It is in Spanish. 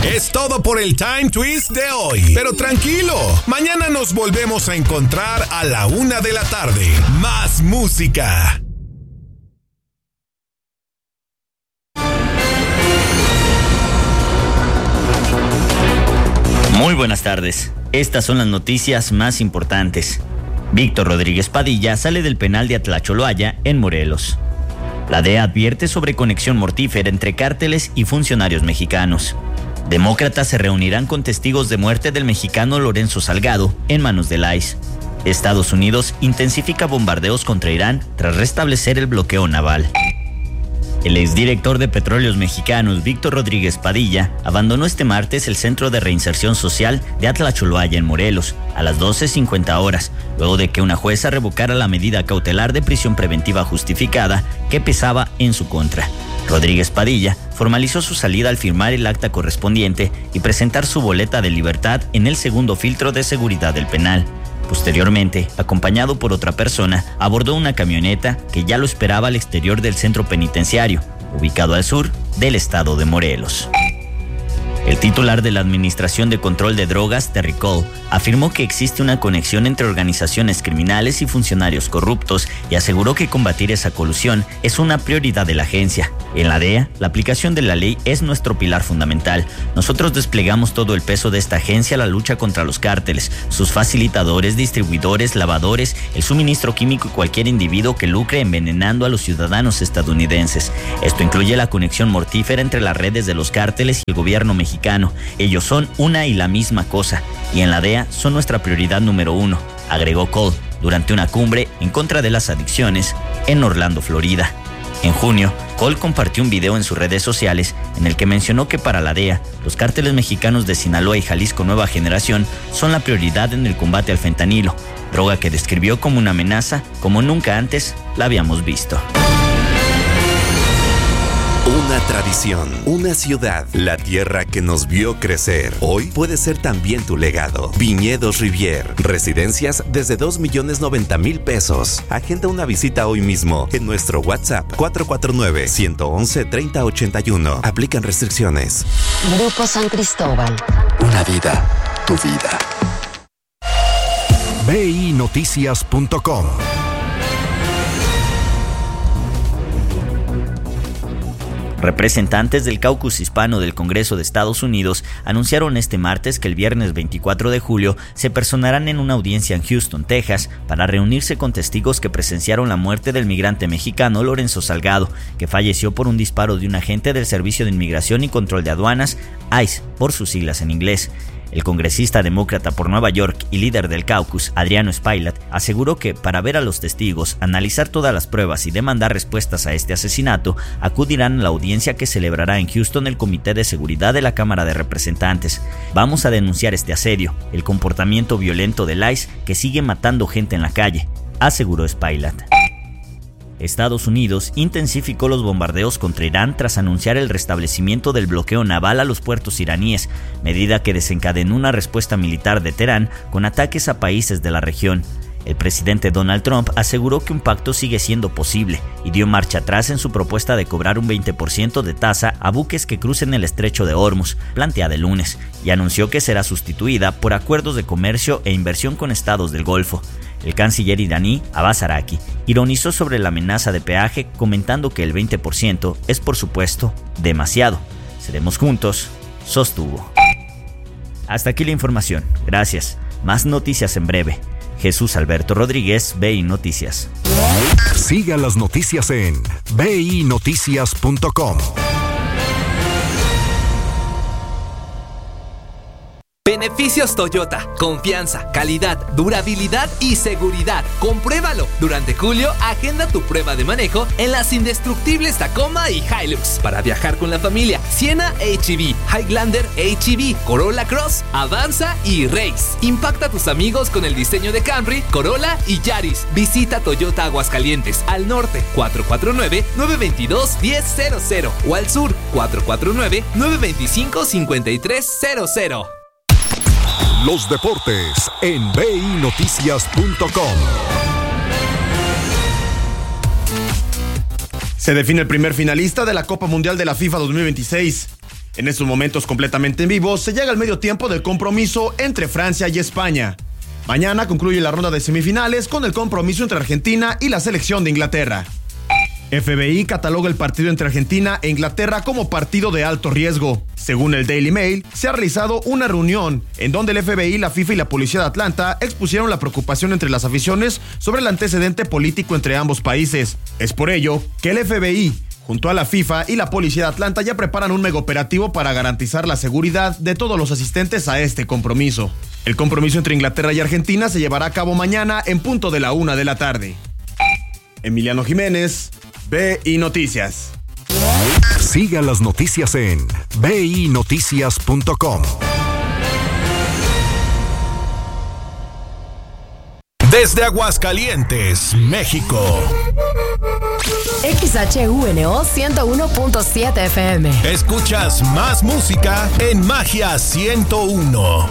Es todo por el Time Twist de hoy. Pero tranquilo, mañana nos volvemos a encontrar a la 1 de la tarde. Más música. Muy buenas tardes. Estas son las noticias más importantes. Víctor Rodríguez Padilla sale del penal de Atlacholoaya en Morelos. La DEA advierte sobre conexión mortífera entre cárteles y funcionarios mexicanos. Demócratas se reunirán con testigos de muerte del mexicano Lorenzo Salgado en manos del ICE. Estados Unidos intensifica bombardeos contra Irán tras restablecer el bloqueo naval. El exdirector de Petróleos Mexicanos, Víctor Rodríguez Padilla, abandonó este martes el Centro de Reinserción Social de Atlacholoaya en Morelos a las 12:50 horas, luego de que una jueza revocara la medida cautelar de prisión preventiva justificada que pesaba en su contra. Rodríguez Padilla formalizó su salida al firmar el acta correspondiente y presentar su boleta de libertad en el segundo filtro de seguridad del penal. Posteriormente, acompañado por otra persona, abordó una camioneta que ya lo esperaba al exterior del centro penitenciario, ubicado al sur del estado de Morelos. El titular de la Administración de Control de Drogas, Terry Cole, afirmó que existe una conexión entre organizaciones criminales y funcionarios corruptos y aseguró que combatir esa colusión es una prioridad de la agencia. En la DEA, la aplicación de la ley es nuestro pilar fundamental. Nosotros desplegamos todo el peso de esta agencia a la lucha contra los cárteles, sus facilitadores, distribuidores, lavadores, el suministro químico y cualquier individuo que lucre envenenando a los ciudadanos estadounidenses. Esto incluye la conexión mortífera entre las redes de los cárteles y el gobierno mexicano. Ellos son una y la misma cosa, y en la DEA son nuestra prioridad número 1, agregó Cole durante una cumbre en contra de las adicciones en Orlando, Florida. En junio, Cole compartió un video en sus redes sociales en el que mencionó que para la DEA, los cárteles mexicanos de Sinaloa y Jalisco Nueva Generación son la prioridad en el combate al fentanilo, droga que describió como una amenaza como nunca antes la habíamos visto. Una tradición, una ciudad, la tierra que nos vio crecer. Hoy puede ser también tu legado. Viñedos Rivier, residencias desde 2,090,000 pesos. Agenda una visita hoy mismo en nuestro WhatsApp 449-111-3081. Aplican restricciones. Grupo San Cristóbal. Una vida, tu vida. BINoticias.com. Representantes del caucus hispano del Congreso de Estados Unidos anunciaron este martes que el viernes 24 de julio se personarán en una audiencia en Houston, Texas, para reunirse con testigos que presenciaron la muerte del migrante mexicano Lorenzo Salgado, que falleció por un disparo de un agente del Servicio de Inmigración y Control de Aduanas, ICE, por sus siglas en inglés. El congresista demócrata por Nueva York y líder del caucus, Adriano Spailat, aseguró que para ver a los testigos, analizar todas las pruebas y demandar respuestas a este asesinato, acudirán a la audiencia que celebrará en Houston el Comité de Seguridad de la Cámara de Representantes. Vamos a denunciar este asedio, el comportamiento violento del ICE que sigue matando gente en la calle, aseguró Spailat. Estados Unidos intensificó los bombardeos contra Irán tras anunciar el restablecimiento del bloqueo naval a los puertos iraníes, medida que desencadenó una respuesta militar de Teherán con ataques a países de la región. El presidente Donald Trump aseguró que un pacto sigue siendo posible y dio marcha atrás en su propuesta de cobrar un 20% de tasa a buques que crucen el estrecho de Hormuz, planteada el lunes, y anunció que será sustituida por acuerdos de comercio e inversión con estados del Golfo. El canciller iraní, Abbas Araki, ironizó sobre la amenaza de peaje, comentando que el 20% es, por supuesto, demasiado. Seremos juntos, sostuvo. Hasta aquí la información. Gracias. Más noticias en breve. Jesús Alberto Rodríguez, BI Noticias. Siga las noticias en BINoticias.com. Beneficios Toyota, confianza, calidad, durabilidad y seguridad. Compruébalo. Durante julio, agenda tu prueba de manejo en las indestructibles Tacoma y Hilux. Para viajar con la familia, Siena HEV, Highlander HEV, Corolla Cross, Avanza y Race. Impacta a tus amigos con el diseño de Camry, Corolla y Yaris. Visita Toyota Aguascalientes, al norte, 449-922-1000 o al sur, 449-925-5300. Los deportes en BINoticias.com. Se define el primer finalista de la Copa Mundial de la FIFA 2026. En estos momentos completamente en vivo se llega al medio tiempo del compromiso entre Francia y España. Mañana concluye la ronda de semifinales con el compromiso entre Argentina y la selección de Inglaterra. FBI cataloga el partido entre Argentina e Inglaterra como partido de alto riesgo. Según el Daily Mail, se ha realizado una reunión en donde el FBI, la FIFA y la Policía de Atlanta expusieron la preocupación entre las aficiones sobre el antecedente político entre ambos países. Es por ello que el FBI, junto a la FIFA y la Policía de Atlanta, ya preparan un megaoperativo para garantizar la seguridad de todos los asistentes a este compromiso. El compromiso entre Inglaterra y Argentina se llevará a cabo mañana en punto de la 1 de la tarde. Emiliano Jiménez, BI Noticias. Siga las noticias en binoticias.com. Desde Aguascalientes, México. XHUNO 101.7 FM. Escuchas más música en Magia 101.